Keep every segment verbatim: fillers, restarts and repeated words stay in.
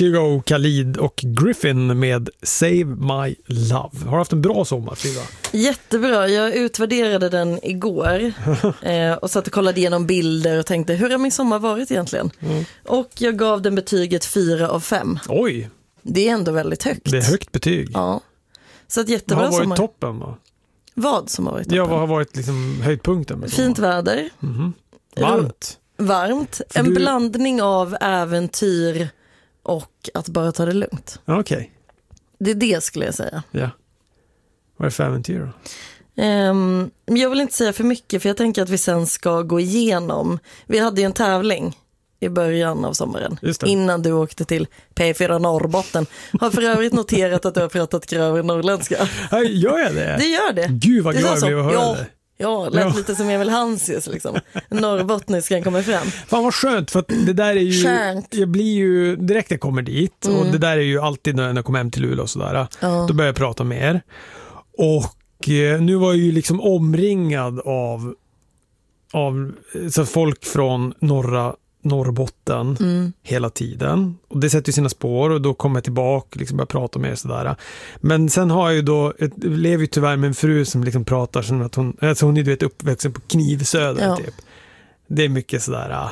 Kygo, Khalid och Griffin med Save My Love. Har du haft en bra sommar, Frida? Jättebra, jag utvärderade den igår eh, och satt och kollade igenom bilder och tänkte, hur har min sommar varit egentligen? Mm. Och jag gav den betyget fyra av fem. Oj! Det är ändå väldigt högt. Det är högt betyg. Ja. Så att jättebra vad har varit sommar. toppen då? Vad som har varit toppen? Ja, vad har varit liksom höjdpunkten med sommar? Fint väder. Mm-hmm. Varmt. Varmt. För en du... blandning av äventyr och att bara ta det lugnt. Okej. Okay. Det är det skulle jag säga. Ja. Vad är det för äventyr då? Um, jag vill inte säga för mycket för jag tänker att vi sen ska gå igenom. Vi hade ju en tävling i början av sommaren innan du åkte till P fyra Norrbotten. Har för övrigt noterat att du har pratat grövre norrländska. Hej, gör jag det? Det gör det. Gud vad glad jag blev att höra ja, det. Ja, lät ja. lite som Emil Hansius liksom. Norrbottniskan kommer fram. Fan vad skönt, för att det där är ju Skönt. Jag blir ju, direkt jag kommer dit mm. och det där är ju alltid när jag kommer hem till Luleå och sådär, ja. Då börjar jag prata med er. Och eh, nu var jag ju liksom omringad av av så folk från norra Norrbotten mm. hela tiden. Och det sätter ju sina spår och då kommer jag tillbaka liksom börjar prata med er sådär. Men sen har jag ju då, jag lever ju tyvärr med en fru som liksom pratar som att hon, alltså hon är du vet uppväxten på Knivsöder ja. typ. Det är mycket sådär.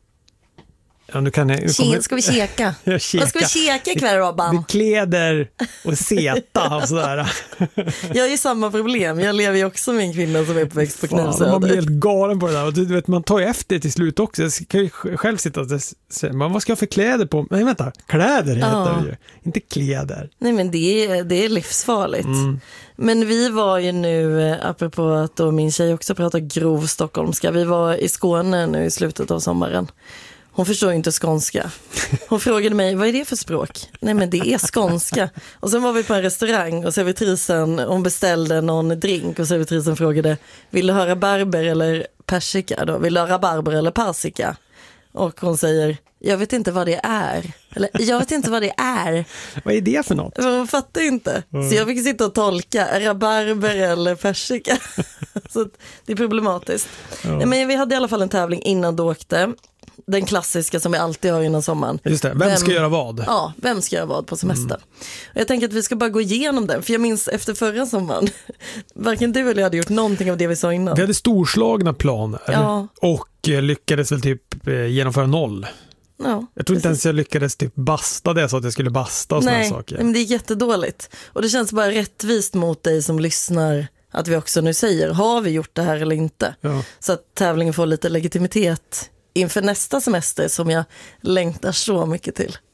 Ja, nu kan jag, nu kommer, ska vi käka? Vad ska vi käka ikväll, Robban? Kläder och seta och sådär. Jag har ju samma problem. Jag lever ju också med en kvinna som är uppväxt på Knivsöder. Man blir helt galen på det där. Och du vet, man tar ju efter till slut också. Jag kan ju själv sitta och säga, man, vad ska jag för kläder på? Nej, vänta, kläder heter ja. det ju. Inte kläder. Nej, men det är, det är livsfarligt. Mm. Men vi var ju nu, apropå att då min tjej också pratar grov stockholmska, vi var i Skåne nu i slutet av sommaren. Hon förstår ju inte skånska. Hon frågade mig, vad är det för språk? Nej, men det är skånska. Och sen var vi på en restaurang och servitrisen, hon beställde någon drink och servitrisen frågade, vill du höra barber eller persika då? Vill du höra barber eller persika? Och hon säger, jag vet inte vad det är. Eller, jag vet inte vad det är. Vad är det för något? Hon fattar inte. Mm. Så jag fick sitta och tolka, är det barber eller persika? Så det är problematiskt. Mm. Men vi hade i alla fall en tävling innan du åkte. Den klassiska som vi alltid har innan sommaren. Just det, vem, vem ska göra vad? Ja, vem ska göra vad på semester? Mm. Och jag tänker att vi ska bara gå igenom den. För jag minns efter förra sommaren, varken du eller jag hade gjort någonting av det vi sa innan. Vi hade storslagna planer ja. och lyckades väl typ genomföra noll. Ja, jag tror inte ens jag lyckades typ basta det så att jag skulle basta och såna Nej, saker. men det är jättedåligt. Och det känns bara rättvist mot dig som lyssnar att vi också nu säger, har vi gjort det här eller inte? Ja. Så att tävlingen får lite legitimitet inför nästa semester som jag längtar så mycket till.